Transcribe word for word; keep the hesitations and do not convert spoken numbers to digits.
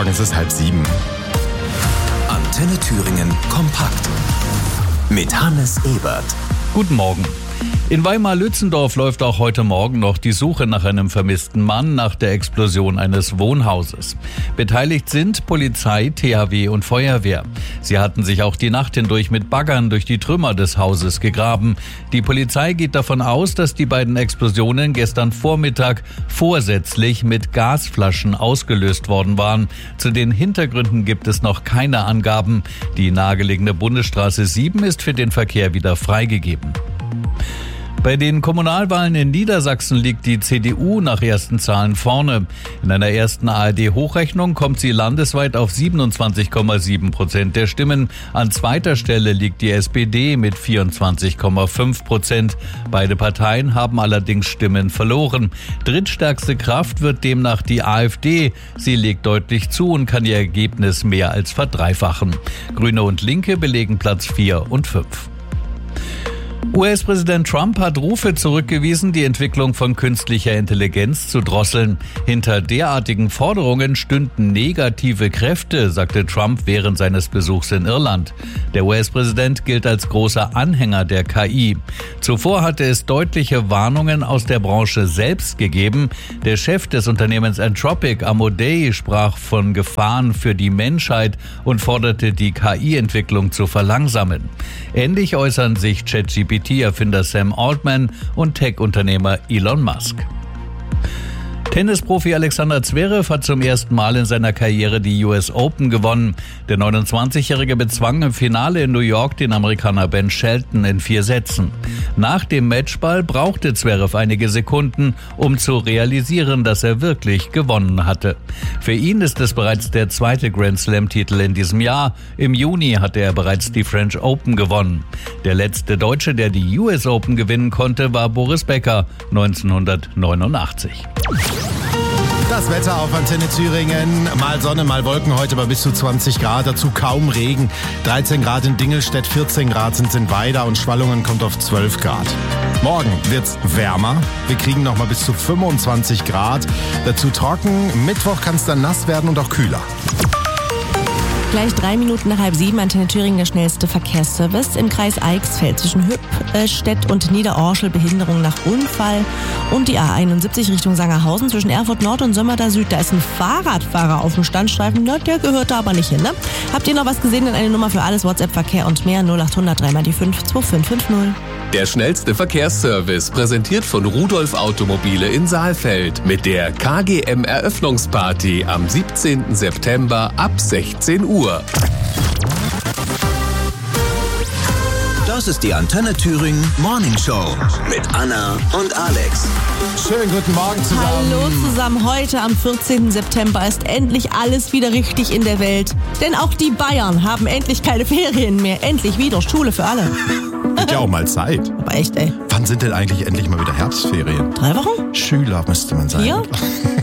sagen, es ist halb sieben. Antenne Thüringen kompakt mit Hannes Ebert. Guten Morgen. In Weimar-Lützendorf läuft auch heute Morgen noch die Suche nach einem vermissten Mann nach der Explosion eines Wohnhauses. Beteiligt sind Polizei, T H W und Feuerwehr. Sie hatten sich auch die Nacht hindurch mit Baggern durch die Trümmer des Hauses gegraben. Die Polizei geht davon aus, dass die beiden Explosionen gestern Vormittag vorsätzlich mit Gasflaschen ausgelöst worden waren. Zu den Hintergründen gibt es noch keine Angaben. Die nahegelegene Bundesstraße sieben ist für den Verkehr wieder freigegeben. Bei den Kommunalwahlen in Niedersachsen liegt die C D U nach ersten Zahlen vorne. In einer ersten A R D-Hochrechnung kommt sie landesweit auf siebenundzwanzig Komma sieben Prozent der Stimmen. An zweiter Stelle liegt die S P D mit vierundzwanzig Komma fünf Prozent. Beide Parteien haben allerdings Stimmen verloren. Drittstärkste Kraft wird demnach die A f D. Sie legt deutlich zu und kann ihr Ergebnis mehr als verdreifachen. Grüne und Linke belegen Platz vier und fünf. U S-Präsident Trump hat Rufe zurückgewiesen, die Entwicklung von künstlicher Intelligenz zu drosseln. Hinter derartigen Forderungen stünden negative Kräfte, sagte Trump während seines Besuchs in Irland. Der U S-Präsident gilt als großer Anhänger der K I. Zuvor hatte es deutliche Warnungen aus der Branche selbst gegeben. Der Chef des Unternehmens Anthropic, Amodei, sprach von Gefahren für die Menschheit und forderte, die K I-Entwicklung zu verlangsamen. Ähnlich äußern sich ChatGPT-Erfinder Sam Altman und Tech-Unternehmer Elon Musk. Tennisprofi Alexander Zverev hat zum ersten Mal in seiner Karriere die U S Open gewonnen. Der neunundzwanzigjährige bezwang im Finale in New York den Amerikaner Ben Shelton in vier Sätzen. Nach dem Matchball brauchte Zverev einige Sekunden, um zu realisieren, dass er wirklich gewonnen hatte. Für ihn ist es bereits der zweite Grand-Slam-Titel in diesem Jahr. Im Juni hatte er bereits die French Open gewonnen. Der letzte Deutsche, der die U S Open gewinnen konnte, war Boris Becker neunzehnhundertneunundachtzig. Das Wetter auf Antenne Thüringen. Mal Sonne, mal Wolken, heute bei bis zu zwanzig Grad, dazu kaum Regen. dreizehn Grad in Dingelstedt, vierzehn Grad sind es in Weida und Schwallungen kommt auf zwölf Grad. Morgen wird's wärmer. Wir kriegen noch mal bis zu fünfundzwanzig Grad. Dazu trocken. Mittwoch kann es dann nass werden und auch kühler. Gleich drei Minuten nach halb sieben, Antenne Thüringen, der schnellste Verkehrsservice. Im Kreis Eichsfeld zwischen Hüppstedt und Niederorschel Behinderung nach Unfall. Und die A einundsiebzig Richtung Sangerhausen zwischen Erfurt Nord und Sömmerda Süd. Da ist ein Fahrradfahrer auf dem Standstreifen, na, der gehört da aber nicht hin. Ne? Habt ihr noch was gesehen? Dann eine Nummer für alles, WhatsApp-Verkehr und mehr, null acht hundert drei mal die fünf zwei fünf fünf null. Der schnellste Verkehrsservice, präsentiert von Rudolf Automobile in Saalfeld mit der K G M-Eröffnungsparty am siebzehnten September ab sechzehn Uhr. Das ist die Antenne Thüringen Morning Show mit Anna und Alex. Schönen guten Morgen zusammen. Hallo zusammen. Heute am vierzehnten September ist endlich alles wieder richtig in der Welt. Denn auch die Bayern haben endlich keine Ferien mehr. Endlich wieder Schule für alle. Wird ja auch mal Zeit. Aber echt, ey. Wann sind denn eigentlich endlich mal wieder Herbstferien? Drei Wochen? Schüler müsste man sein. Vier?